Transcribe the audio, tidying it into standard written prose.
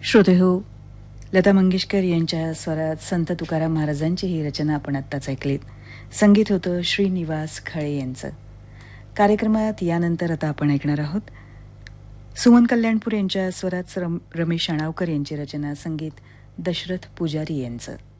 श्रोतेहो, लता मंगेशकर यांच्या स्वरात संत तुकाराम महाराजांची ही रचना आपण आत्ताच ऐकलीत. संगीत होतं श्रीनिवास खळे यांचं. कार्यक्रमात यानंतर आता आपण ऐकणार आहोत सुमन कल्याणपूर यांच्या स्वरात रमेश अणावकर यांची रचना, संगीत दशरथ पुजारी यांचं.